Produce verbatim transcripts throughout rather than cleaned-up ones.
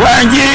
Wanji.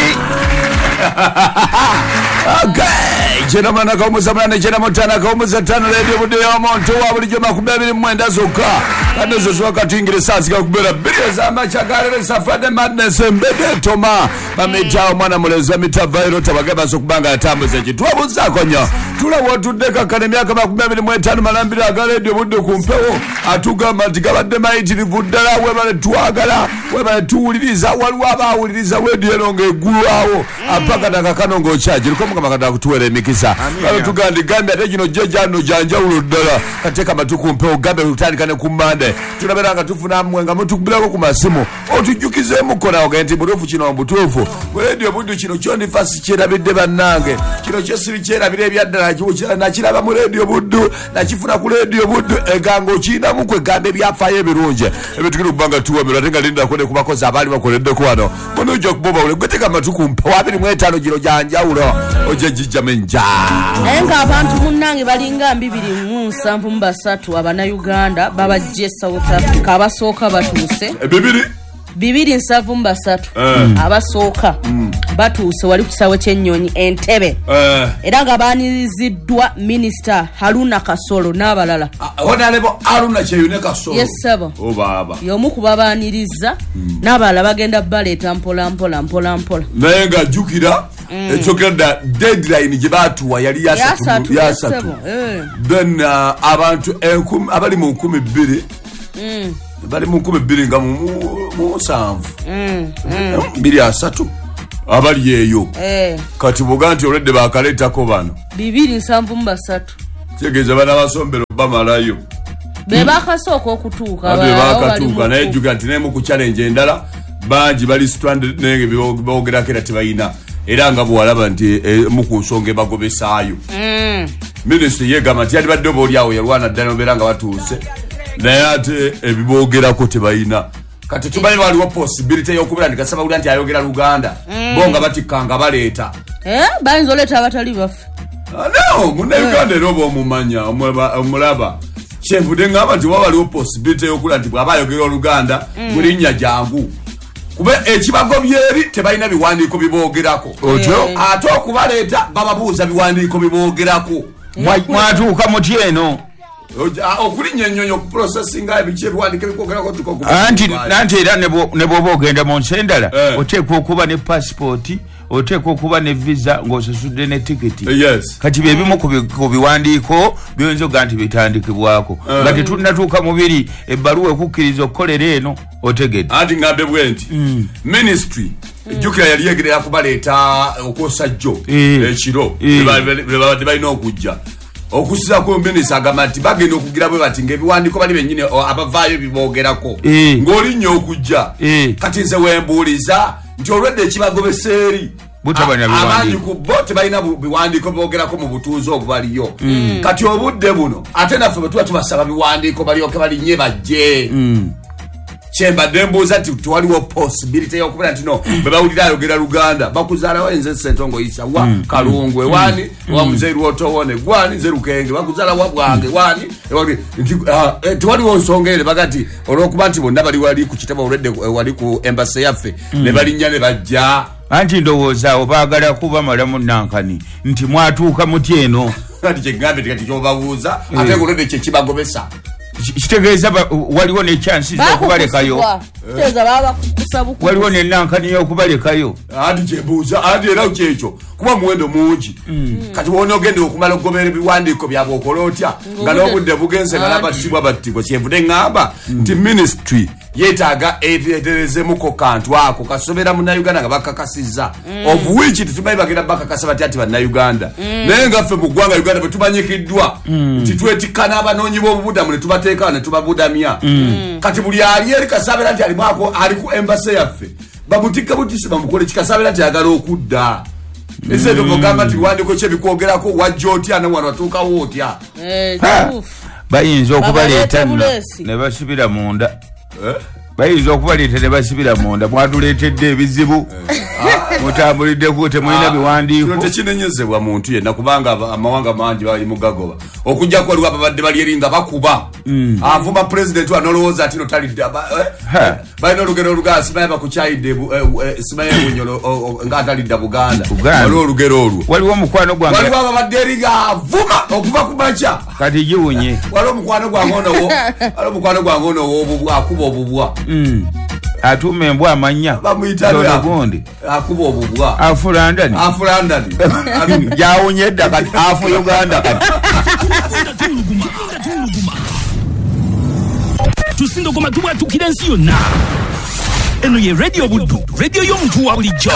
Okay, chena mana kaumuza mana chena motana kaumuza tano radio bude ya monto wa bulijjo makubebiri mwenda zokka kande zo zwa katingire sasi kakubera biliyo ama chagale safade madness mbede toma bameta mwana muleza mita viral tabagaba zokubanga atambuze kitwabuza konyo tula wotudeka kane myaka makubebiri mwetano malambira aga radio bude kumpewo atugamba tigabadde maiti livudala webale twagala webale tuwuliriza waliwo abawuliriza radio longe egulwawo apaka takakano ngochaji liko mukama kada kutuwele mikisa kalo tugandi gambe ate kino jeja no janja uludala kateka matuku mpeo gambe utandikane kumande tunaberanga tufuna mwenga mutukubirako ku masimu otujukize mukona ogenti butofu kino mbutofu radio buddu kino chondi fasi chera bidde bannange kino kyesiri chera bire byaddala kiwuchira na kiraba mu radio buddu na kifuna ku radio buddu egango kina mukwe gambe byafaye birunje ebitukiro kubanga tuwa miratenga linda kone kubakoza abali bakoledde kwano kono jo kuboba ule gweteka matuku mpeo abiri mwetano kino janja ulo oje jijamenja enga abantu munnange balinga mbibiri mu nsanvu mu basatu abana Uganda babajje South Africa abasooka batuuse bibiri bibiri nsanvu mu basatu uh. abasooka mm. batuuse wali ku kisawe ky'ennyonyi Entebbe uh. era nga baaniriziddwa Minister Haruna Kasolo n'abalala uh, honorable Haruna Cheyune Kasolo yes sabo oh baba y'omu ku babaaniriza mm. n'abalala bagenda baleeta mpola mpola mpola mpola naye nga jjukira Mm. Echokenda deadline jibatuwa yali yasatu yasatu eh. Then uh, abantu enkum abali mu nkumi bbiri mm. bali mu nkumi bbiri nga mu mu sanvu mm. mm. biri asatu abali yeyo eh. Kati buganti olede bakaleta ko bano bibiri nsanvu mu basatu tegeza bana basombero bamalayo beba kasoko okutuuka abe bakatuuka naye juganti ne mu ku challenge endala banji bali stranded nenge bogera kera tibayina era nga bwalaba nti e, mukusonge bagobesayo mm. Ministry yegama nti yali badde bolyawo yalwana ddala oberanga batuuse naye ate ebibogera ko tebayina kati tubaye waliwo possibility y'okubira ndikasaba uli nti ayogera Luganda mm. bonga batikanga baleeta eh bayinza oleta abatali bafe ah, no muna Uganda mm. robo omumanya omulaba kyenvudde ngamba nti waliwo possibility y'okula nti bw'abayogera Luganda mm. mulinnya jangu kube ekibago byeri tebalina biwandiiko bibogerako otyo ate okubaleta bababuuza biwandiiko bibogerako mwatuuka muti eno okulinya ennyonyi okuprocessinga ebiki ebiwandiiko ebikogerako anti nanti era ne bw'oba ogenda mu nsi endala oteekwa okuba ne passport oteekwa okuba ne visa ng'osasudde ne tiketi yes. Kati bye bimu ku biwandiiko byonzo ga nti bitandikibwako uh. nga tetunnatuuka mubiri ebbaluwa ekukkiriza okukolera eno otegedde anti ngambe bwenti mm. Ministry mm. jukira yali yegerera kubaleeta okwosa jjo ekiro bebabadde balina okujja okusiza ku Ministry agamba nti bagenda okugira bwe bati ng'ebiwandiiko bali bennyini abavaayo bibogerako ng'olinnyo okujja kati nze wembuuliza nti olwedde ekibagobeseeri abaanyi ku bo tebalina biwandiiko boogerako mu butuuzi obubaliyo mm. Kati obudde buno ate naffe bwe tuba tubasaba biwandiiko balyoke balinnye bajje mm. Kyembadde mbuuza nti tuwaliwo possibility y'okubera nti no bwe bawulira ayogera Luganda bakuzaalawo enze Ssentongo Isa wa mm. Kalungwe mm. wani mm. wa Muzeeru Otowone gwani Nze Lukenge bakuzaala wa Bwange wani nti uh, tuwaliwo nsonga ere bagati olw'okuba nti bonna bali wali ku kitabo olwedde wali ku embassy yaffe mm. ne balinnya ne bajja anti ndowooza obaagala kuba malamu nankani nti mwatuuka muti eno kati kyegambe tikati kyobabuuza ate olwedde kye kibagobesa kitegeeza waliwo ne chances okubalekayo waliwo ne nankani y'okubalekayo ati kyebuuza ati era kyekyo kuba muwendo mungi kati wona ogenda okumala okugobera ebiwandiiko byabwe okola otya nga n'obudde bugenze nga n'abattibwa battibwa kyenvudde ngamba nti Ministry yeetaaga eterezemuko kantu ako kasobera munnayuganda nga bakakasizza of which tetumanyi bagenda bakakasa batya ati bannayuganda naye nga ffe mu ggwanga Uganda bwe tumanyikiddwa nti twetikkana abanoonyi b'obubudamu ne tubateekawo ne tubabudamya kati buli ali eri kasaabira nti alimwako ali ku embassy yaffe bamutikka butisi bamukole kikasaabira nti ayagala okudda ese tokogamba nti biwandiiko kyebikwogerako wajja otya nawano watuukawo otya bayinza okubaleeta ne basibira munda bayinza okubaleeta ne basibira munda mwatuleetedde ebizibu mutambulidde ku temulina biwandiiko tekinenyezebwa muntu yenna kubanga amawanga mangi bali mugagoba okujja ko waliwo ababadde bali eringa bakuba avuma president wanolowooza ati no talidda balina olugero olugaa simaye bakukyayidde simaye bunyolo nga atalidda buganda waliwo olugero olwo waliwo omukwano gwange waliwo ababadde eringa avuma okuva ku makya kati giwunye waliwo omukwano gwange onowo waliwo omukwano gwange onowo obubwa akuba obubwa atuma embwa amanya bamuyitagundi akuba obubwa afulandani afulandani jawunye edda kati afu uganda kati tusindogoma tubwatukira ensi yonna eno ye radio buddu radio y'omuntu wa bulijjo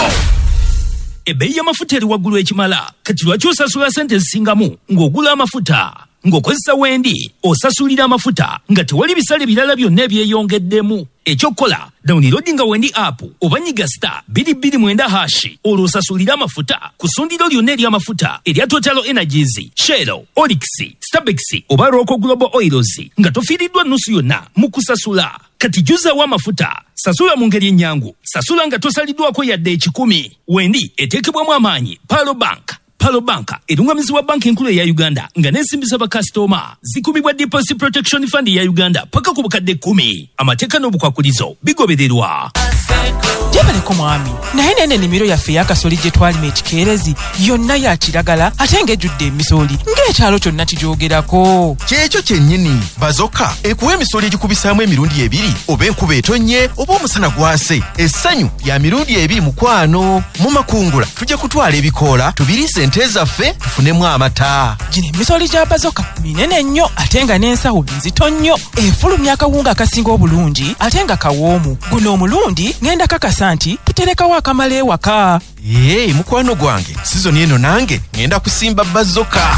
ebbeeyi y'amafuta eri waggulu ekimala kati lwaki osasula sente zisingamu ng'ogula amafuta ng'okozesa wendi osasulira amafuta nga tewali bisale birala byonna ebyeyongeddemu ekyokola downloadinga wendi app oba nyiga star bbiri bbiri mwenda hashi olwo osasulira amafuta ku ssundiro lyonna ery'amafuta erya Total Energies, Shell, Olix, Starbex oba Roko Global Oils nga tofiiriddwa nnusu yonna mu kusasula. Kati juzawo amafuta sasula mu ngeri ennyangu, sasula nga tosaliddwako yadde ekikumi. Wendi eteekebwamu amaanyi Palo Bank. Palo Bank erungamizibwa banki enkulu eya Uganda nga n'ensimbi z'abakasitoma zikubibwa Deposit Protection Fund ya Uganda paka ku bukadde kkumi. Amateeka n'obukwakulizo bigobererwa. Jebaleko mwami naye nene nimiro yaffe yakasoli gye twalima ekikeerezi yonna ya kiragala ate ng'ejjudde emisoli ng'ekyalo kyonna kijoogerako. Kyekyo kyennyini bazoka ekuwa emisoli egikubisaamu emirundi ebiri oba enkuba etonnye oba omusana gwase. Essanyu lya mirundi ebiri mukwano. Mu makungula tujja kutwala ebikoola tubiriise ente zaffe tufunemu amata. Gino emisoli gya bazoka minene nnyo ate nga n'ensawo nzito nnyo. Efulumya akawunga akasinga obulungi ate nga kawoomu. Guno omulundi ngenda kakasa nti tuterekawo akamala ewaka. Ee mukwano gwange sizoni eno nange ngenda kusimba bazoka.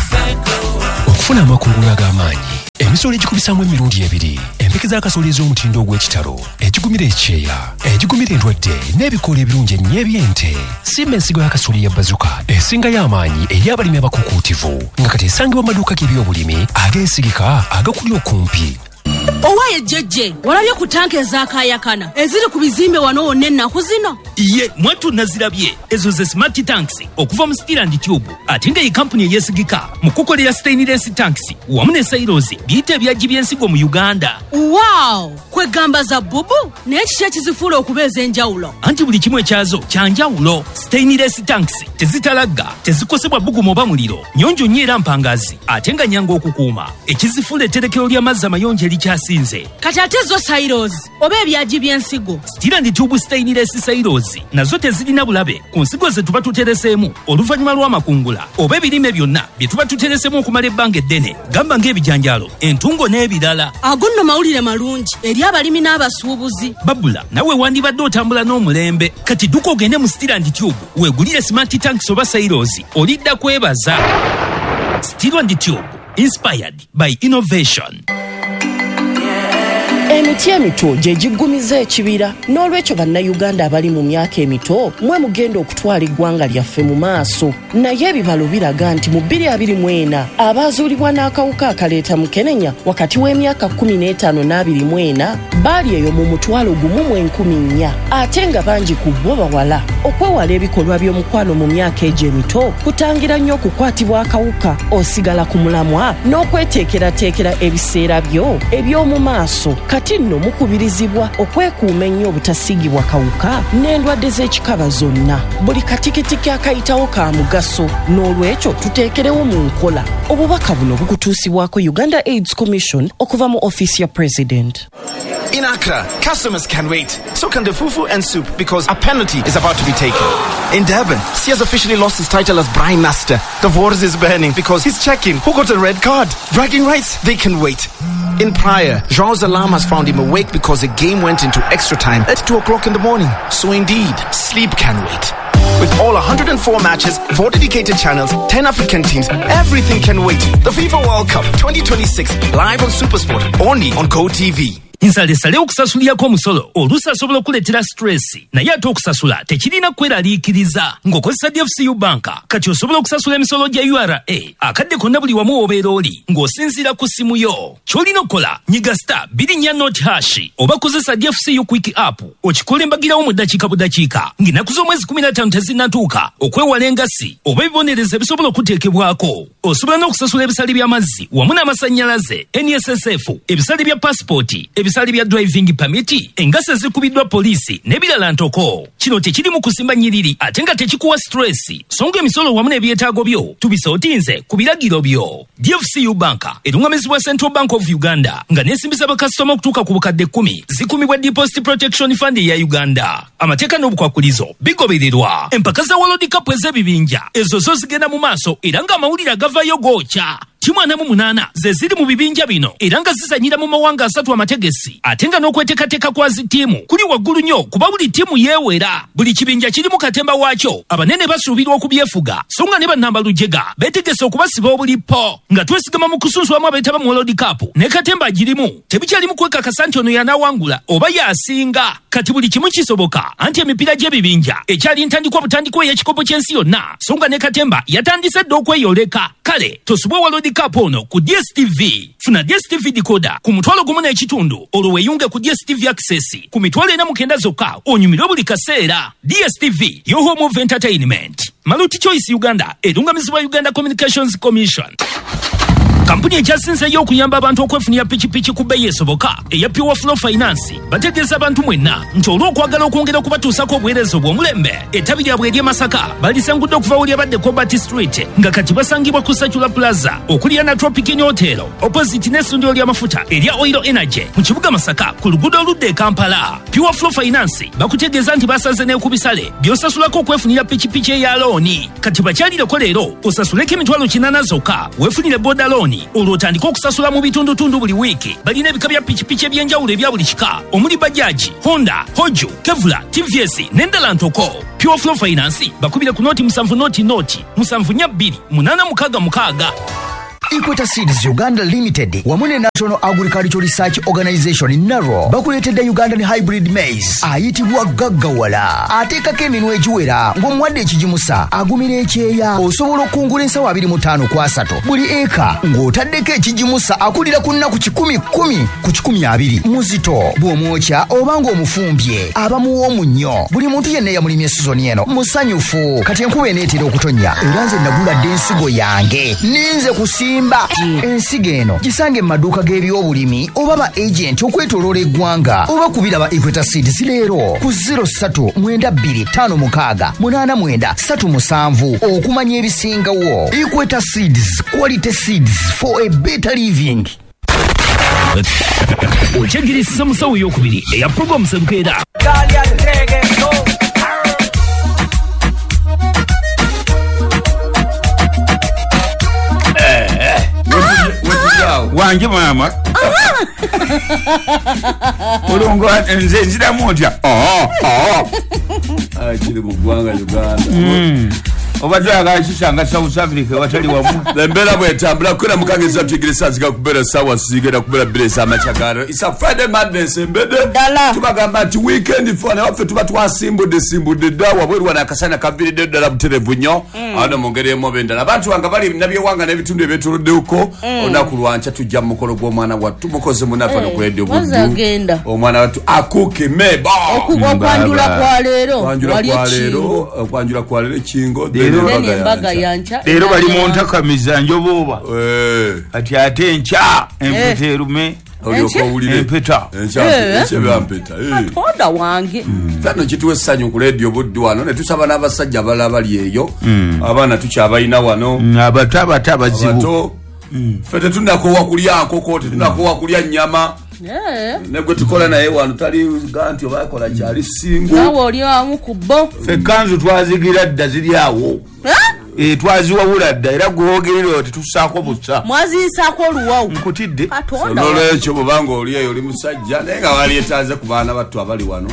Okufuna amakungula ag'amaanyi emisolo egikubisaamu emirundi ebiri, empeke z'akasolya ez'omutindo ogw'ekitalo, ekigumira ekyeya, ekigumira endwadde n'ebikoola ebirungi ennyo eby'ente. Simba ensigo y'akasolya ya bazuka esinga y'amaanyi eri abalimi abakukuutivu nga kati esangibwa mu maduuka g'ebyobulimi ageesigika agakuli okumpi. Owaye jjejje walabye ku tanka ez'akaayakana eziri ku bizimbe wano wonna ennaku zino. Ye mwatu nazirabye ezo ze smart tanks okuva mu Steel and Tube ate nga ye kampuni eyeesigika mu kukolera stainless tanks wamu ne silos biyita ebyaggi by'ensigo mu Uganda. Wow, kwegamba za bubu naye kiki ekizifuula okuba ez'enjawulo? Anti buli kimu ekyazo kya njawulo. Stainless tanks tezitalagga, tezikosebwa bbugumu oba muliro, nnyonjo nnyo era mpangaazi ate nga nnyangu okukuuma. Ekizifuula etterekero ly'amazzi amayonjo erikyasinze. Kati ate zo silos oba ebyaggi by'ensigo? Steel and Tube stainless silos nazo tezirina bulabe ku nsigo ze tuba tutereseemu oluvannyuma lw'amakungula oba ebirime byonna bye tuba tutereseemu okumala ebbanga eddene, gamba ng'ebijanjaalo, entungo n'ebirala. Ago nno mawulire malungi eri abalimi n'abasuubuzi. Babula nawe wandibadde otambula n'omulembe. Kati dduka ogende mu Steel and Tube weegulire smart tanks oba silos olidda kwebaza. Steel and Tube, inspired by innovation. Emiti emito gye giggumiza ekibira n'olwekyo bannayuganda abali mu myaka emito mwe mugenda okutwala eggwanga lyaffe mu maaso. Naye ebibalo biraga nti mu bbiri abiri mu ena abaazuulibwa n'akawuka akaleeta mukenenya wakati w'emyaka kkumi n'etaano n'abiri mu ena baali eyo mu mutwalo gumu mu enkumi nnya ate nga bangi ku bo bawala. Okwewala ebikolwa by'omukwano mu myaka egyo emito kutangira nnyo okukwatibwa akawuka osigala ku mulamwa n'okweteekerateekera ebiseera byo eby'omu maaso. Kati nno mukubirizibwa okwekuuma ennyo obutasigibwa kawuka n'endwadde z'ekikaba zonna. Buli katikitiki akayitawo ka mugaso n'olwekyo tuteekerewo mu nkola. Obubaka buno bukutuusibwako Uganda AIDS Commission okuva mu ofiisi ya President. In Accra, customers can wait. So can the fufu and soup because a penalty is about to be taken. In Durban, C has officially lost his title as Brine Master. The waters is burning because he's checking who got a red card. Bragging rights, they can wait. In Praia, Jean's alarm has found him awake because the game went into extra time at two o'clock in the morning. So indeed, sleep can wait. With all one hundred four matches, four dedicated channels, ten African teams, everything can wait. The FIFA World Cup twenty twenty-six, live on SuperSport, only on GoTV. nsalesale okusasulirako omusolo oluusi asobola okuleetera stress naye ate okusasula tekirina kweraliikiriza ng'okozesa D F C U banka kati osobola okusasula emisolo gya U R A akadde konna buli wamu obeera oli ng'osinziira ku simu yo ky'olina okukola nyiga star biri nnya not hash oba kozesa D F C U quick app okikola embagirawo mu ddakiika budakiika ng'ennaku z'omwezi kumi na ttaano tezinnatuuka okwewala engasi oba ebibonereza ebisobola okuteekebwako osobola n'okusasula ebisale by'amazzi wamu n'amasannyalaze N S S F ebisale bya passipooti ebisale bya driving permit engasi ezikubiddwa poliisi n'ebirala ntoko kino tekirimu kusimba nnyiriri ate nga tekikuwa stress songa emisolo wamu n'ebyetaago byo tubisootinze ku biragiro byo D F C U banka erungamizibwa Central Bank of Uganda nga neesimbisa bakasitoma okutuuka ku bukadde kkumi zikumibwa Deposit Protection Fund ya Uganda amateeka n'obukwakulizo bigobererwa empaka za World Cup ez'ebibinja ezo zo zigenda mu maaso era ng'amawulire agavayo gookya timu ana mu munaana ze ziri mu bibinja bino era nga zizanyira mu mawanga asatu amategesi ate nga n'okweteekateeka kwa zi ttiimu kuli waggulu nnyo kuba buli ttiimu yeewera buli kibinja kirimu katemba waakyo abanene basuubirwa okubyefuga so nga ne bannamba lujega beetegese okubasiba obulipo nga twesigama mu kusunsulwamu abeetaba mu World Cup ne katemba agirimu tebikyalimu kwekakasa nti ono y'anaawangula oba y'asinga kati buli kimu kisoboka anti emipiira gy'ebibinja ekyali ntandikwa butandikwa ey'ekikopo ky'ensi yonna so nga ne katemba yatandise dda okweyoleka kale tosubwe World Cup ono ku D S T V funa D S T V decoder ku mutwalo gumu n'ekitundu olwo weeyunge ku D S T V access ku mitwalo ena mu kenda zokka onyumirwe buli kaseera D S T V yo home of entertainment Maluti Choice Uganda erungamizibwa Uganda Communications Commission kampuni ekyasinzeeyo okuyamba abantu okwefunira pikipiki ku bbeeyi esoboka eya Pure Flow Finance bategeeza abantu mwenna nti olw'okwagala okwongera okubatuusako obuweereza obw'omulembe ettabi lyabwe ery'e Masaka balisangudde okuva wali abadde Cobalt Street nga kati basangibwa ku Satula Plaza okulya na Tropic Hotel opposite n'essundiro ly'amafuta erya Oil Energy mu kibuga Masaka ku luguudo oludda e Kampala. Pure Flow Finance bakutegeeza nti basaze n'ekubisale by'osasulako okwefunira pikipiki eya looni kati bakyalireko leero osasuleko emitwalo kinaana zokka weefunire boda looni olwo otandika okusasula mu bitundutundu buli wiiki balina ebika bya pikipiki ebyenjawulo ebya buli kika omuli bajaji Honda Hoju Kevlar T V S n'endala ntoko. Pure Flow Finance bakubire ku noti musanvu noti noti musanvu nnya bbiri munaana mukaaga mukaaga. Equator Seeds Uganda Limited wamu ne National Agricultural Research Organization NARO bakuleetedde Ugandan Hybrid Maize ayitibwa gaggawala ateekako eminwe egiwera ng'omuwadde ekigimusa agumira ekyeya osobola okungula ensawo abiri mu ttaano ku asatu buli eka ng'otaddeko ekigimusa akulira ku nnaku kikumi kkumi ku kikumi abiri muzito bw'omwokya oba ng'omufumbye aba muwoomu nnyo buli muntu yenna eyamulimye sizoni eno musanyufu kati enkuba eneetera okutonnya era nze naguladde ensigo yange ninze kusi Mba ensigo eno gisange mu maduuka g'ebyobulimi oba ba agenti okwetooloola eggwanga oba kubira ba Equator Seeds leero ku zero three nine two five six munana mwenda three musanvu okumanya ebisingawo. Equator Seeds, quality seeds for a better living. Okyegirisiza musawo ey'okubiri eya program serukeera wange mama olongo nze nziramu otya kiri mu ggwanga Uganda obadde oyagala kisanga South Africa watali wamu embeera bwetambula kubeera mukaaga esatu egirisa zika kubeera ssaawa zigenda kubeera bbiri ez'amakyagalo isa Friday madness embede tubagamba nti weekend fone waffe tuba twasimbudde simbudde dda wabweru wana akasana kaviiridde ddala buterevu nnyo ano mu ngeri emu oba endala abantu wanga bali nabyewanga n'ebitundu ebyetoloddeuko olunaku lwankya tujja mu mukolo gw'omwana wattu mukoze munafa nokuledde obuddu omwana wattu akukime okwanjula kwa leero okwanjula kwa leero ekingo leero bali mu ntakamiza njobooba kati ate enkya empeta erume empeta katonda wange fano kituwa essanyu ku leediyo buddu wano ne tusaba n'abasajja abalala bali eyo abaana tukyabalina wano abato abato abazibu ffe tetunakowa kulya nkoko tetunakowa kulya nnyama negwe tukola naye wano tali ganti obakola kyali singo nawe oli wamu ku bo ffe kanzu twazigira dda ziri awo twaziwawula dda era gwewogerera oti tussaako busa mwaziyisaako oluwawu nkutidde nolwekyo bwobanga oli eyo oli musajja naye nga walietaaze ku baana battu abali wano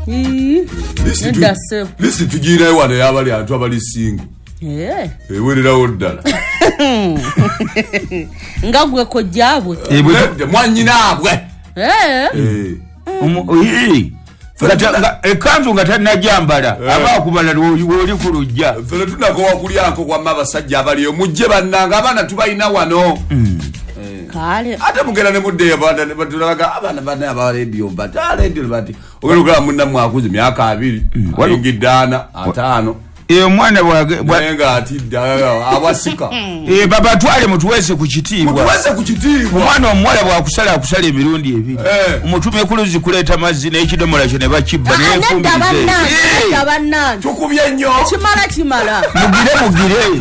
lisi tugirayo wano eyabali abantu abali singo ewererawo ddala nga gwe kojjaabwe mwanyinaabwe eh eh ekanzu nga tanajambala abakubala woli kulujja fele tunakowa kulyanko kwa mabasajja abaliyo mujje bannanga abaana tubalina wano kale ate mugera ne mudde abana batulaga abana bana aba radio but radio bati ogera munna mwakuzi myaka abiri walingidana atano e mwana bwage bwenga atidda abasika e baba twale mutuwese ku kitiibwa mutuwese ku kitiibwa mwana omwala bwakusala akusala emirundi ebiri umutume kuluzi kuleta mazzi n'ekidomola kyo ne bakibba n'enfumbize tabanna tukubye nnyo kimala kimala mugire mugire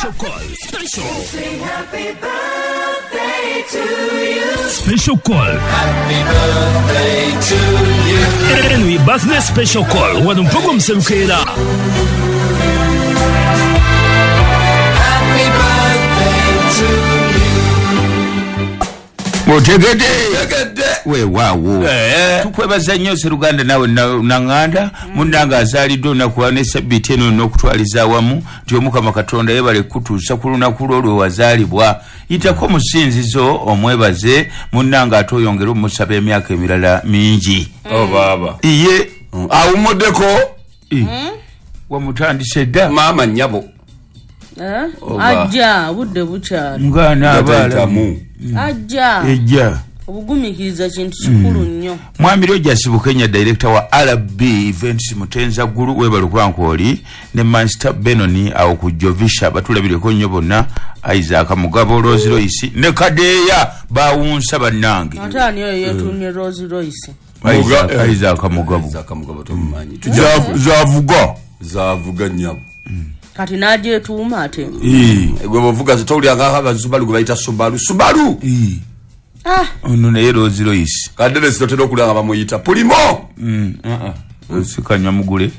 Special call. Happy birthday to you. And we birthday special call. Wadu mpogo mselukera. Happy birthday to you. Otegede. Tegede. We wawo. Eh. Tukwebaza nnyo Seruganda nawe nanganda. Munanga azalidde onakuwa ne sabiti eno n'okutwaliza awamu. Nti Omukama Katonda yebale kutuusa ku lunaku lwo wazaalibwa. Itako musinzizo omwebaze munanga atoyongera omusaba emyaka emirala mingi. Oh baba. Iye awumuddeko. Wamutandise dda. Mama nnyabo. Eh? Ajja budde bukyali. Ngana abalamu. Ajja. Ejja. Obugumikiriza kintu kikulu nnyo. Mwami Rogers Bukenya director wa R B Events Mutenza Guru webalukwankoli ne Master Benoni awo kujovisha batulabireko nnyo bonna Isaac Mugabo Rose Royce ne Kadeya bawunsa bannange. Atani oyo yetunye Rose Royce. Isaac Isaac Mugabo. Isaac Mugabo tomanyi. Tujavuga zavuga nyabo. Kati naje tuuma ate. Eh, gwe bavuga zitawuli agaba Subaru baita Subaru. Subaru. Eh. Ah, ono ne Rose Royce. Kadele sitotero kulanga bamuyita Pulimo. Mm. Uh uh. Sikanya mugule.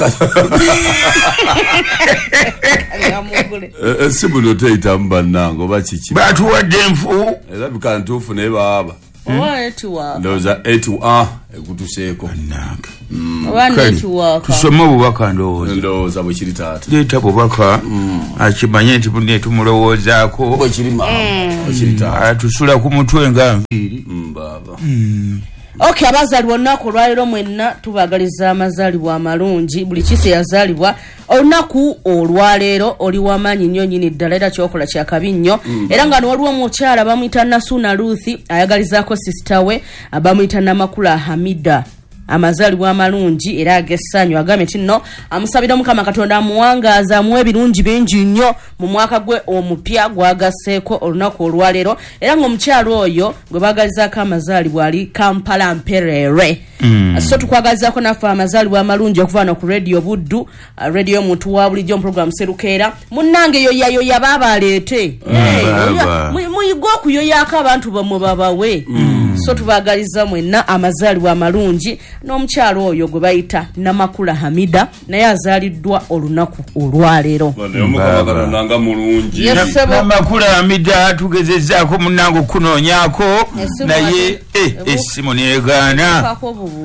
Yamugule. Eh sibuno teita mbanango bachichi. Batu wademfu. Era bikantufu ne baba. Owa eti waka. Ndoza eti ah ekutuseko. Nanga. Owa eti waka. Tusoma bubaka ndowooza. Ndowooza bwe kiri taata. Leta bubaka. Akimanye nti bunne tumulowoozaako. Bwe kiri mama. Bwe kiri taata. Atusula ku mutwe nga nviiri. Baba. Okay, abazaalibwa olunaku olwaleero mwenna tubagaliza amazaalibwa amalungi buli kise yazaalibwa olunaku olwaleero oli w'amaanyi nnyo nnyini ddala era kyokola kyakabi nnyo era nga waliwo omukyala bamuyita Nasuna Ruthi ayagalizaako sisita we abamuyita Namakula Hamida amazaalibwa amalungi era agessanyu agambye nti nno amusabira Mukama Katonda amuwangaaza amuwe ebirungi bingi nnyo mu mwaka gwe omupya gwagaseeko olunaku olwaleero era ng'omukyalo oyo gwe baagalizaako amazaalibwa ali Kampala Mperere. Mm. So tukwagalizaako naffe amazaalibwa amalungi okuva no ku radio Buddu uh, radio omuntu wa bulijjo mu program Serukeera munnange yoya yoya baba aleete muyiga okuyoyaako abantu bamwe babawe. Mm. So tubagaliza mwenna amazaalibwa amalungi n'omukyalo oyo gwe bayita Namakula Hamida naye azaaliddwa olunaku olwaleero. Nanga mulungi. Namakula Hamida tugezezzaako munnange okunoonyaako naye essimu neegaana.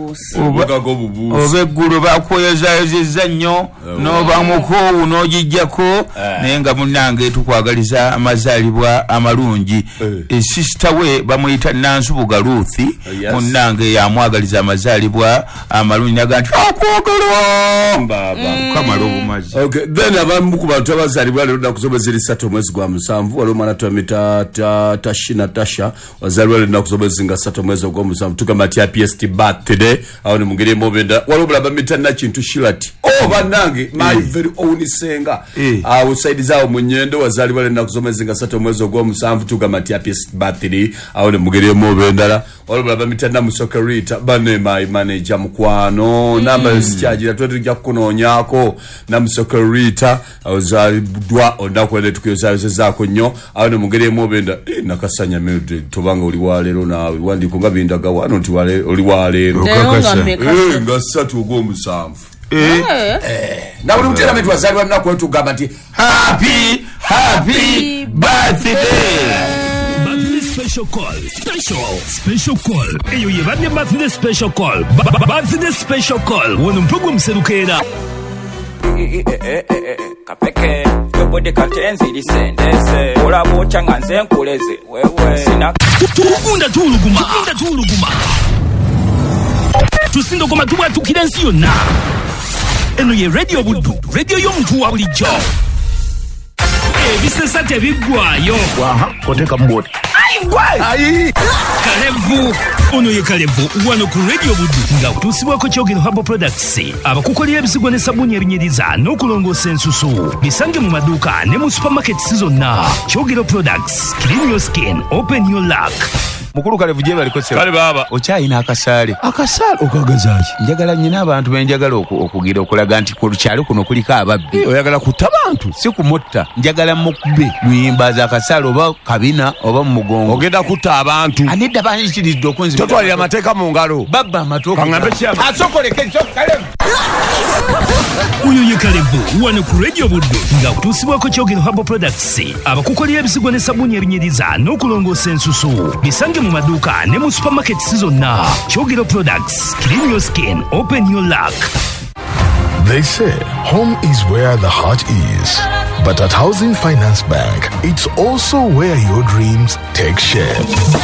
Oba eggulu bakwoyozayozezza nnyo n'oba mukoowu n'ogijjako naye nga munnange tukwagaliza amazaalibwa amalungi. Esisita we bamuyita Nansubuga Ruthi munnange yamwagaliza amazaalibwa amalungi naga nti okwogerwa baba kamala obumazi. Okay, then abamu ku bantu abazaalibwa leero nnaku zobe ziri ssatu omwezi gwa musanvu waliwo omwana twamita Tashina Tasha wazaalibwa leero nnaku zobe zinga ssatu omwezi ogw'omusanvu tugamba ati P S T birthday awo ne mungeri emobenda waliwo bulaba bamuyita Nakintu Shirati oh bannange my very own senga awo side zaawo mu Nnyendo wazaalibwa leero nnaku zobe zinga ssatu omwezi ogw'omusanvu tugamba ati P S T birthday awo ne mungeri emobenda waliwo bulaba bamuyita Namusoka Rita bane my manager mukwano namba sikyagira twetujja kunoonyaako Namusoka Rita awazaalibwa olunaku lwaleero tukiyozaayozezaako nnyo awo ne mungeri emobenda nakasanya Mildred tobanga oli waleero naawe wandiiko nga bindaga wano nti oli waleero nga ssatu ogw'omusanvu na buli mutera metu wazaalibwa lunaku tugamba nti happy happy birthday. Special call, special, special call. Eyo ye badde birthday special call. Birthday special call. Wono mpugu mserukera. eh eh eh kapeke tobode katenzi lisendeze ola bocha nganze nkuleze wewe sina tukunda tuluguma tukunda tuluguma tusindo koma tubwa tukirensi yonna eno ye radio buddu radio y'omuntu wa bulijjo ebisesa tebiggwayo waha koteka mboti ayi Kalevu ono ye Kalevu wano ku radio buddu nga kutusibwako Kyogero Herbal Products abakukolera ebisigwa ne sabuni ebinyiriza n'okulongoosa ensusu bisange mu maduuka ne mu supermarkets zonna. Kyogero Products, clean your skin, open your luck. Mukulu Kalevu je baliko sebo kale baba okyayina akasaale akasaale okagazaaki njagala nyina abantu benjagala okugira okulaga nti ku lukyalo kuno kuliko ababbi oyagala kutta bantu si kumotta njagala mukube luyimbaza akasaale oba kabina oba mu mugongo ogenda kutta abantu anedda banyikiridde okunzibira totwalira amateeka mu ngalo babba amatooke kaŋŋambe kyama asokoleke Kalevu uyo ye Kalevu wano ku radio buddu nga kutusibwako Kyogero Herbal Products abakukolera ebisigwa ne sabuni ebinyiriza n'okulongoosa ensusu bisange mu maduuka ne mu supermarkets zonna. Kyogero Products, clean your skin, open your luck. They say home is where the heart is. But at Housing Finance Bank, it's also where your dreams take shape.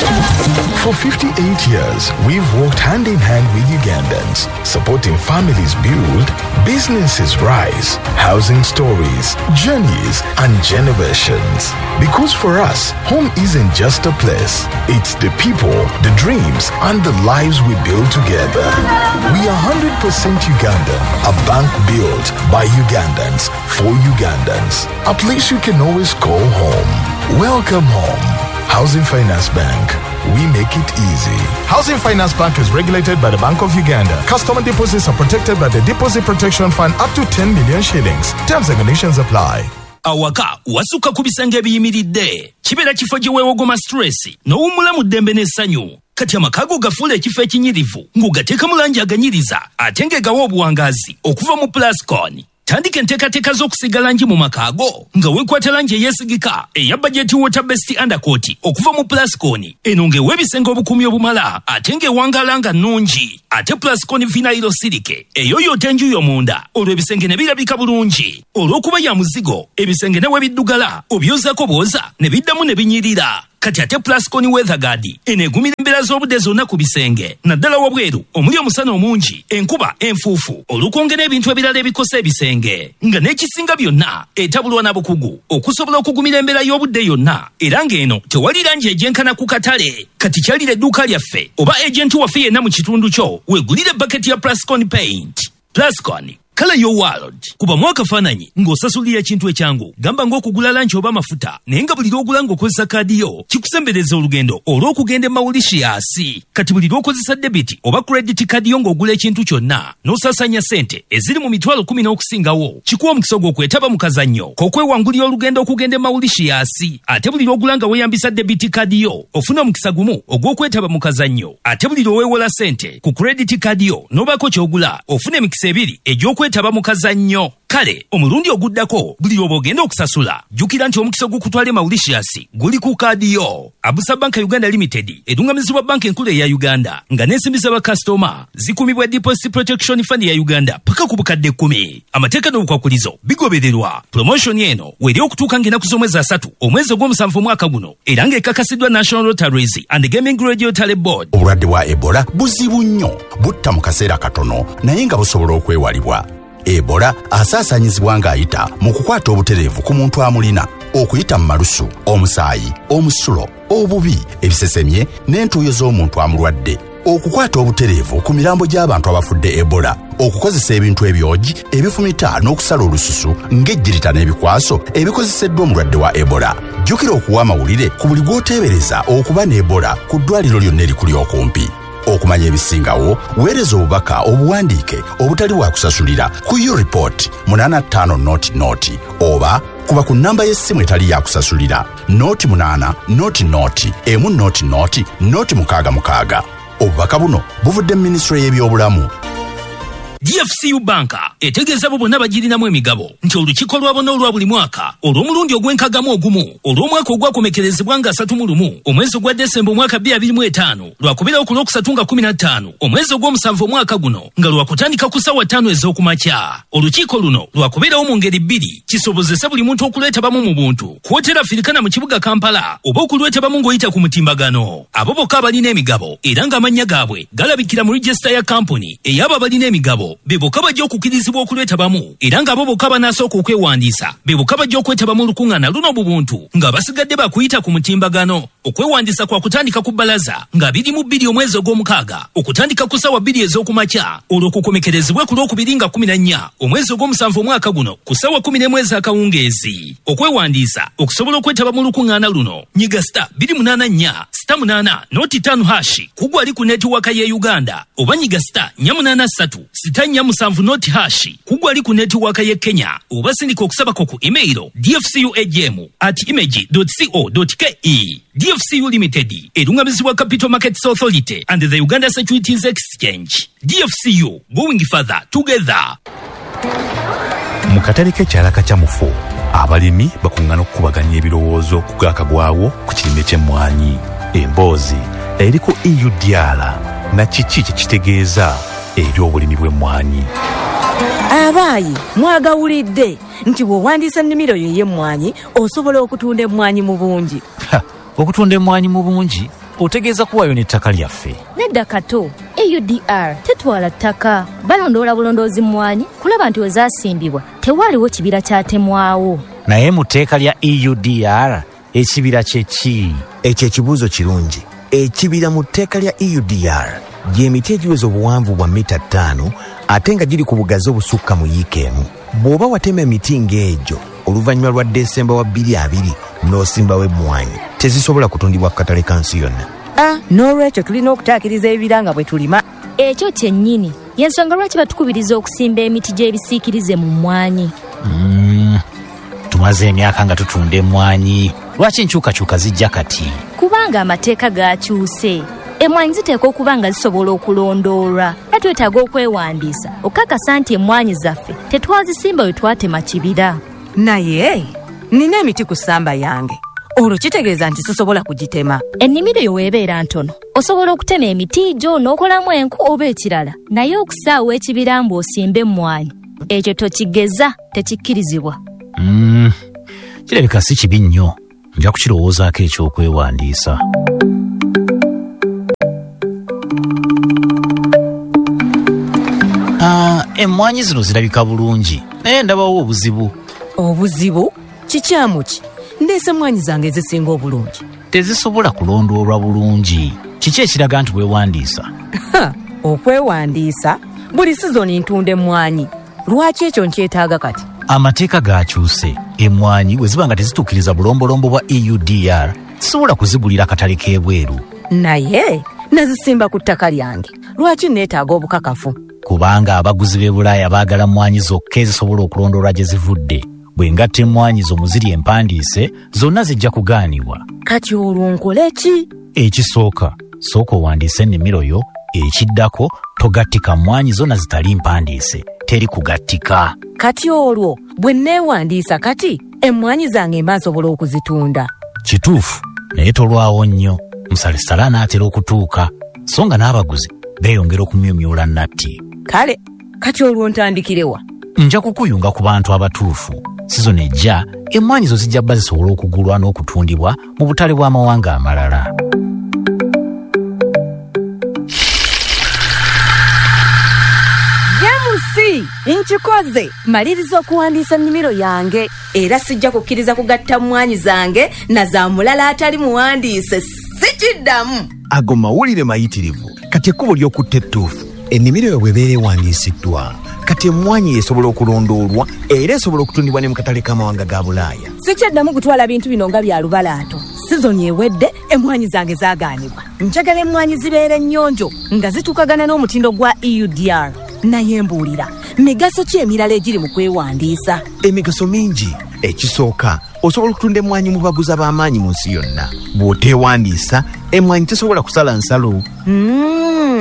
For fifty-eight years, we've worked hand in hand with Ugandans, supporting families build, businesses rise, housing stories, journeys, and generations. Because for us, home isn't just a place. It's the people, the dreams, and the lives we build together. We are one hundred percent Ugandan, a bank built by Ugandans for Ugandans. A place you can always call home. Welcome home. Housing Finance Bank. We make it easy. Housing Finance Bank is regulated by the Bank of Uganda. Customer deposits are protected by the Deposit Protection Fund up to ten million shillings. Terms and conditions apply. Awaka wasuka kubisanga ebiyimiridde kibeera kifo gye weewogoma stress n'owummula mu ddembe n'essanyu kati amakago gafuula ekifo ekinyirivu ng'ogateeka mu langi aganyiriza ate ng'egawa obuwangazi okuva mu Plascon. Tandika enteekateeka z'okusiga langi mu makaago nga weekwata langi eyeesigika eya bajeti water best undercoat okuva mu Plascon. Eno ng'ewa ebisenge obukuumi obumala ate ng'ewangaala nga nnungi. Ate Plascon vinyl silike eyoyoota enjuuyo munda olwo ebisenge ne birabika bulungi. Olw'okuba ya muzigo ebisenge ne we biddugala obyozaako bwoza ne biddamu ne binyirira. Kati ate Plascon weather guard eneegumira embeera z'obudde zonna ku bisenge naddala wabweru omuli omusana omungi enkuba enfuufu olw'okwongera ebintu ebirala ebikosa ebisenge nga n'ekisinga byonna etabulwa na bukugu okusobola okugumira embeera y'obudde yonna era ng'eno tewali langi egyenkana ku katale. Kati kyalira edduuka lyaffe oba ejenti waffe yenna mu kitundu kyo weegulire baketi ya Plascon paint. Plascon Color your world. Kuba mwaka fananyi ng'osasulira ekintu ekyangu gamba ng'okugula lanchi oba mafuta naye nga buli lw'ogula ng'okozesa kaadi yo kikusembereza olugendo olw'okugenda e Mauritius. Kati buli lw'okozesa debit oba credit kaadi yo ng'ogula ekintu kyonna n'osaasanya ssente eziri mu mitwalo kumi n'okusingawo kikuwa omukisa gw'okwetaba mu kazannyo k'okwewangulira olugendo okugenda e Mauritius. Ate buli lw'ogula nga weeyambisa debit kaadi yo ofuna omukisa gumu ogw'okwetaba mu kazannyo. Ate buli lw'oweewola ssente ku credit kaadi yo n'obaako ky'ogula ofuna emikisa ebiri egy'okwe kwetaba mu kazannyo. Kale omulundi oguddako buli lw'oba ogenda okusasula jjukira nti omukisa ogukutwala e Mauritius guli ku kaadi yo. Abusa Bank Uganda Limited edungamizibwa banka enkulu eya Uganda nga n'ensimbi z'abakasitoma zikumibwa Deposit Protection Fund ya Uganda paka ku bukadde kkumi. Amateeka n'obukwakulizo bigobererwa. Promotion eno weri okutuuka ng'ennaku z'omwezi asatu omwezi ogw'omusanvu omwaka guno era ng'ekakasiddwa National Lotteries and Gaming Regulatory Board. Obulwadde bwa Ebola buzibu nnyo butta mu kaseera katono naye nga busobola okwewalibwa. Ebola asaasanyizibwa ng'ayita mu kukwata obutereevu ku muntu amulina okuyita mu malusu, omusaayi, omusulo, obubi, ebisesemye n'entuuyo z'omuntu amulwadde, okukwata obutereevu ku mirambo gy'abantu abafudde Ebola, okukozesa ebintu ebyogi ebifumita n'okusala olususu ng'ejjirita n'ebikwaso ebikozeseddwa omulwadde wa Ebola. Jjukira okuwa amawulire ku buli gw'oteebereza okuba ne Ebola ku ddwaliro lyonna erikuli okumpi. Okumanya ebisingawo weereza obubaka obuwandiike obutali wa kusasulira ku yo report munana ttaano noti noti oba kuba ku nnamba y'essimu etali ya kusasulira noti munana noti noti emu noti noti noti mukaaga mukaaga. Obubaka buno buvudde mu Minisitule y'ebyobulamu. D F C U banka etegeeza abo bonna bagirinamu emigabo nti olukiiko lwabona olwa buli mwaka olw'omulundi ogw'enkagamu ogumu olw'omwaka ogwakomekerezebwa nga asatu mu lumu omwezi ogwa Desemba omwaka bbiri abiri mu etaano lwakubirawo ku lwokusatu nga kumi na ttaano omwezi ogw'omusanvu omwaka guno nga lwakutandika ku ssaawa ttaano ez'okumakya. Olukiiko luno lwakubirawo mu ngeri bbiri kisobozesa buli muntu okulwetabamu mu buntu kwotera Afirikana mu kibuga Kampala oba okulwetabamu ng'oyita ku mutimbagano. Abo bokka abalina emigabo era ng'amannya gaabwe galabikira mu register ya kampuni ey'abo abalina emigabo be bokka bajja okukkirizibwa okulwetabamu era ng'abo bokka banasooka okwewandiisa be bokka bajja okwetabamu olukuŋŋaana luno mu buntu ng'abasigadde bakuyita ku mutimbagano. Okwewandiisa kwa kutandika ku bbalaza nga biri mu bbiri omwezi ogw'omukaaga okutandika ku ssaawa bbiri ez'okumakya olwo kukomekerezebwe ku lwokubiri nga kumi na nnya omwezi ogw'omusanvu omwaka guno ku ssaawa kumi n'emu ez'akawungeezi. Okwewandiisa okusobola okwetaba mu lukuŋŋaana luno nyiga sita bbiri munaana nnya sita munaana noti ttaano hashi kugwa ali ku netiwaaka ye Uganda oba nyiga sita nnya munaana ssatu sita nnya musanvu noti hashi kugwa ali ku netiwaaka ye Kenya oba sindika okusabako ku email d f c u a g m at image dot co dot k e. D F C U Limited erungamizibwa Capital Markets Authority and the Uganda Securities Exchange. D F C U, going further together. Mu katale k'ekyala Kacyamufu abalimi bakuŋŋaana okukubaganya ebirowoozo ku gaakagwawo ku kirime ky'emmwanyi. Emboozi eri ku E U D R na kiki kye kitegeeza eri obulimi bw'emmwanyi. Abaayi mwagawulidde nti bw'owandiisa ennimiro yo ey'emmwanyi osobola okutunda emmwanyi mu bungi. Okutunda emmwanyi mu bungi otegeeza kuwaayo n'ettaka lyaffe. Nedda kato E U D R tetwala ttaka balondoola bulondoozi mmwanyi kulaba nti wezaasimbibwa tewaaliwo kibira kyatemwawo. Naye mu tteeka lya E U D R ekibira kye ki? Ekyo ekibuuzo kirungi. Ekibira mu tteeka lya E U D R gy'emiti egiweza obuwanvu bwa mita ttaano ate nga giri ku bugazi obusukka mu yiika emu. Bw'oba watema emiti ng'egyo oluvannyuma lwa Desemba wa bbiri abiri n'osimbawo emmwanyi tezisobola kutundibwa ku katale ka nsi yonna. Ah, n'olwekyo tulina okutaakiriza ebibira nga bwe tulima. Ekyo kyennyini y'ensonga lwaki batukubiriza okusimba emiti gy'ebisiikirize mu mmwanyi. Mm, tumaze emyaka nga tutunda emmwanyi. Lwaki enkyukakyuka zijja kati? Kubanga amateeka gaakyuse. Emmwanyi ziteekwa okuba nga zisobola okulondoolwa. Era twetaaga okwewandiisa okukakasa nti emmwanyi zaffe tetwazisimba we twatema kibira. Naye nina emiti ku ssamba yange. Olwo kitegeeza nti sisobola kugitema. Ennimiro yo weebeera ntono osobola okutema emiti gyo n'okolamu enku oba ekirala naye okusaawa ekibira mbu osimbe emmwanyi ekyo tokigeza tekikkirizibwa. Mm, kirabika si kibi nnyo. Nja kukirowoozaako eky'okwewandiisa. Ah, emmwanyi zino zirabika bulungi naye ndabawo obuzibu. Obuzibu? Kikyamu ki? Ndeese emmwanyi zange ezisinga obulungi. Tezisobola kulondoolwa bulungi. Kiki ekiraga nti weewandiisa? Okwewandiisa? Buli sizoni ntunda emmwanyi. Lwaki ekyo nkyetaaga kati? Amateeka gaakyuse. Emmwanyi bwe ziba nga tezituukiriza bulombolombo bwa E U D R sisobola kuzigulira katale k'ebweru. Naye nazisimba ku ttaka lyange. Lwaki neetaaga obukakafu? Kubanga abaguzi b'e Bulaaya baagala mmwanyi zokka ezisobola okulondoolwa gye zivudde. Bwe ngatta emmwanyi zo muziri empandiise zonna zijja kugaanibwa. Kati olwo nkole ki? Ekisooka sooka owandiise ennimiro yo, ekiddako togattika mmwanyi zonna zitali mpandiise teri kugattika. Kati olwo bwe neewandiisa kati emmwanyi zange mba nsobola okuzitunda. Kituufu naye tolwawo nnyo. Musalesala anaatera okutuuka so nga n'abaguzi beeyongera okumyumyula nnatti. Kale kati olwo ntandikirewa? Nja kukuyunga ku bantu abatuufu. Sizoni ejja emmwanyi zo zijja bba zisobola okugulwa n'okutundibwa mu butale bw'amawanga amalala. Jamusi nkikoze maliriza okuwandiisa nnimiro yange era sijja kukkiriza kugatta mmwanyi zange na za mulala atali muwandiise sikiddamu. Ago mawulire mayitirivu kati ekkubo ly'okutta ettuufu. Ennimiro yo bw'ebeera ewandiisiddwa kati emmwanyi esobola okulondoolwa era esobola okutundibwa ne mu katale k'amawanga ga Bulaaya. Sikyaddamu kutwala bintu bino nga bya lubalaato. Sizoni ewedde emmwanyi zange zaagaanibwa. Njagala emmwanyi zibeere nnyonjo nga zituukagana n'omutindo gwa E U D R. Naye mbuulira migaso ki emirala egiri mu kwewandiisa? Emigaso mingi. Ekisooka osobola okutunda emmwanyi mu baguzi ab'amaanyi mu nsi yonna. Bw'oteewandiisa emmwanyi tesobola kusala nsalo. Mm,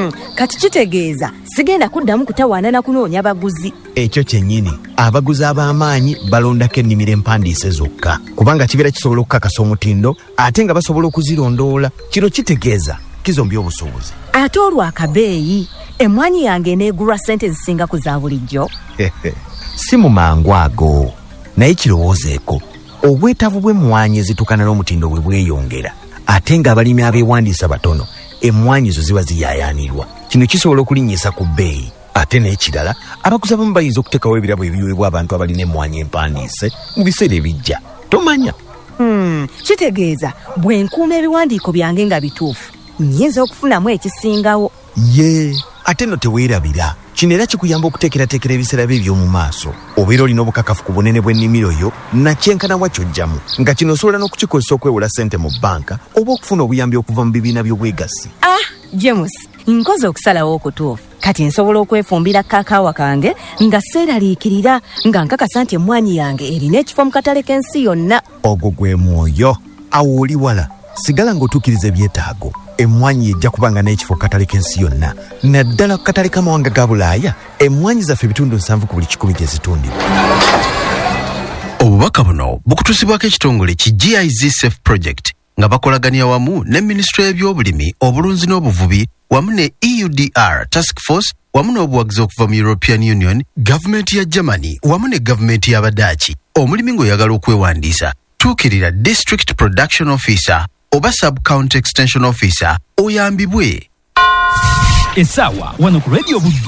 Hmm, kati kitegeeza sigenda kuddamu kutawaana na kunoonya baguzi. Ekyo kyennyini abaguzi ab'amaanyi balondako ennimiro empandiise zokka kubanga kibeera kisobola okukakasa omutindo ate nga basobola okuzirondoola. Kino kitegeeza kizombya obusuubuzi. Ate olw'akabeeyi emmwanyi yange neegulwa ssente zisinga ku za bulijjo. Si mu mangu ago naye kirowoozeeko obwetaavu bw'emmwanyi ezitukana n'omutindo bwe bweyongera ate ng'abalimi abeewandiisa batono emmwanyi zo ziba ziyaayaanirwa. Kino kisobola okulinnyisa ku bbeeyi ate n'ekirala abaguzi abamu bayinza okuteekawo ebirabo ebiweebwa abantu abalina emmwanyi empandiise mu biseera ebijja. Tomanya Hmm, kitegeeza bwe nkuuma ebiwandiiko byange nga bituufu nyinza okufunamu ekisingawo. ye ate no teweerabira. Kino era kikuyamba okuteekerateekera ebiseera bye eby'omu maaso. Obeera olina obukakafu ku bunene bw'ennimiro yo na kyenkana wa ky'ojjamu nga kino osobola n'okukikozesa okwewola ssente mu bbanka oba okufuna obuyambi okuva mu bibiina by'obwegassi. Ah, James, nkoze okusalawo okutuufu. Kati nsobola okwefumbira kakaawa kange nga seeraliikirira nga nkakasa nti emmwanyi yange erina ekifo mu katale k'ensi yonna. Ogwo gwe mwoyo. Awo oli wala sigala ng'otuukiriza ebyetaago. Emmwanyi ejja kubanga n'ekifo katale k'ensi yonna. Naddala ku katale k'amawanga ga Bulaaya emmwanyi zaffe ebitundu nsanvu ku buli kikumi gye zitundibwa. Obubaka buno bukutusibwako ekitongole ki G I Z Safe Project nga bakolagania wamu ne Minisitule y'ebyobulimi obulunzi n'obuvubi wamu ne E U D R Task Force wamu n'obuwagizi okuva mu European Union, gavumenti ya Germany wamu ne gavumenti y'Abadaaki. Omulimi ng'oyagala okwewandiisa tuukirira District Production Officer oba Sub-County Extension Officer oyambibwe. Essaawa wano ku Radio Buddu.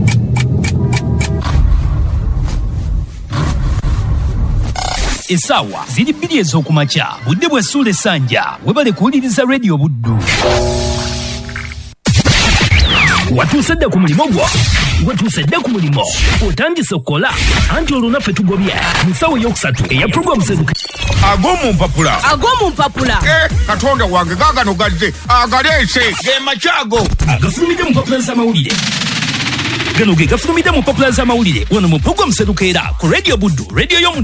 Essaawa ziri bbiri ez'okumakya budde bwe Ssuula Essanja webale kuwuliriza Radio Buddu. Watuuse dda ku mulimo gwo, watuuse dda ku mulimo, otandise okukola anti olwo naffe tugobye mu nsawo ey'okusatu eya puroguramu sezuka. Ag'omu mpapula ag'omu mpapula katonda wange gaagano gazze agaleese ge makyago agafulumidde mu mpapula z'amawulire. Gano ge gafulumidde mu mpapula z'amawulire wano mu puroguramu serukeera ku Radio Buddu, radio y'omu